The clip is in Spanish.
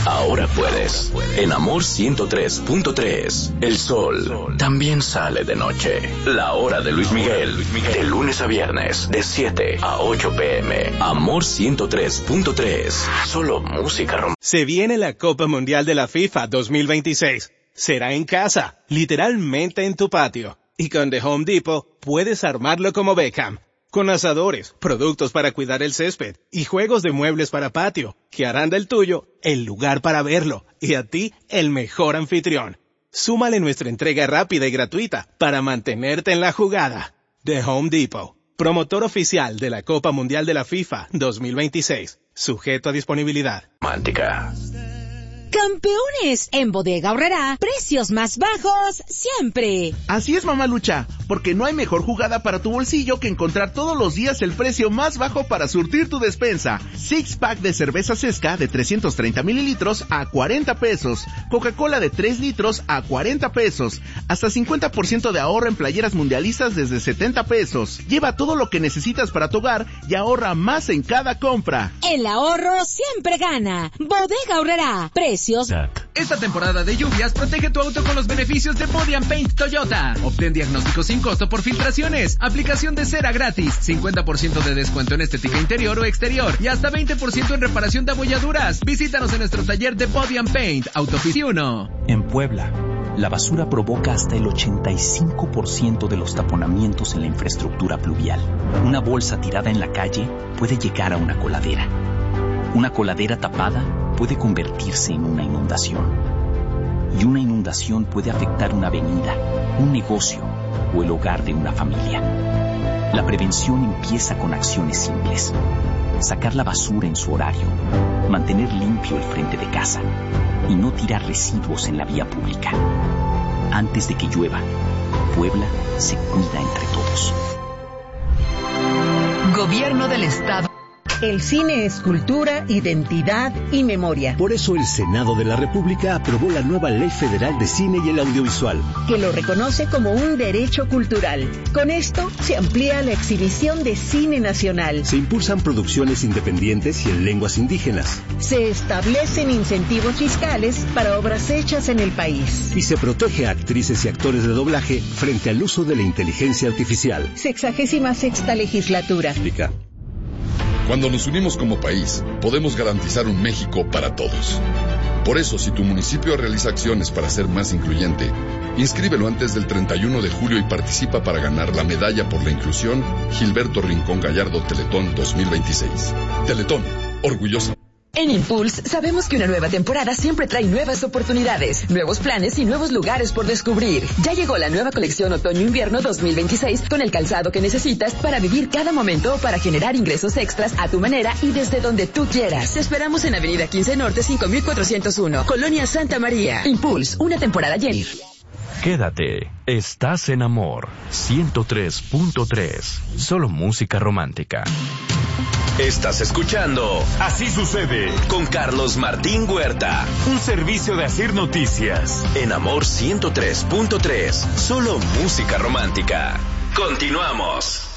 ahora puedes. En Amor 103.3, el sol también sale de noche. La hora de Luis Miguel, de lunes a viernes, de 7 a 8 p.m. Amor 103.3, solo música romántica. Se viene la Copa Mundial de la FIFA 2026. Será en casa, literalmente en tu patio. Y con The Home Depot puedes armarlo como Beckham. Con asadores, productos para cuidar el césped y juegos de muebles para patio, que harán del tuyo el lugar para verlo y a ti el mejor anfitrión. Súmale nuestra entrega rápida y gratuita para mantenerte en la jugada. The Home Depot, promotor oficial de la Copa Mundial de la FIFA 2026. Sujeto a disponibilidad. Romántica. ¡Campeones! En Bodega Aurrerá, precios más bajos siempre. Así es, Mamalucha, porque no hay mejor jugada para tu bolsillo que encontrar todos los días el precio más bajo para surtir tu despensa. Six pack de cerveza Sesca de 330 mililitros a 40 pesos. Coca-Cola de 3 litros a 40 pesos. Hasta 50% de ahorro en playeras mundialistas desde 70 pesos. Lleva todo lo que necesitas para tu hogar y ahorra más en cada compra. El ahorro siempre gana. Bodega Aurrerá, precios. Esta temporada de lluvias protege tu auto con los beneficios de Body & Paint Toyota. Obtén diagnóstico sin costo por filtraciones, aplicación de cera gratis, 50% de descuento en estética interior o exterior y hasta 20% en reparación de abolladuras. Visítanos en nuestro taller de Body & Paint, Autopista 1. En Puebla, la basura provoca hasta el 85% de los taponamientos en la infraestructura pluvial. Una bolsa tirada en la calle puede llegar a una coladera. Una coladera tapada puede convertirse en una inundación. Y una inundación puede afectar una avenida, un negocio o el hogar de una familia. La prevención empieza con acciones simples. Sacar la basura en su horario, mantener limpio el frente de casa y no tirar residuos en la vía pública. Antes de que llueva, Puebla se cuida entre todos. Gobierno del Estado. El cine es cultura, identidad y memoria. Por eso el Senado de la República aprobó la nueva Ley Federal de Cine y el Audiovisual, que lo reconoce como un derecho cultural. Con esto se amplía la exhibición de cine nacional. Se impulsan producciones independientes y en lenguas indígenas. Se establecen incentivos fiscales para obras hechas en el país. Y se protege a actrices y actores de doblaje frente al uso de la inteligencia artificial. 66ª legislatura. Explica. Cuando nos unimos como país, podemos garantizar un México para todos. Por eso, si tu municipio realiza acciones para ser más incluyente, inscríbelo antes del 31 de julio y participa para ganar la medalla por la inclusión Gilberto Rincón Gallardo Teletón 2026. Teletón, orgulloso. En Impulse sabemos que una nueva temporada siempre trae nuevas oportunidades, nuevos planes y nuevos lugares por descubrir. Ya llegó la nueva colección Otoño-Invierno 2026 con el calzado que necesitas para vivir cada momento o para generar ingresos extras a tu manera y desde donde tú quieras. Te esperamos en Avenida 15 Norte 5401, Colonia Santa María. Impulse, una temporada llena. Quédate, estás en Amor 103.3, solo música romántica. Estás escuchando Así Sucede con Carlos Martín Huerta. Un servicio de Asir Noticias. En Amor 103.3, solo música romántica. Continuamos.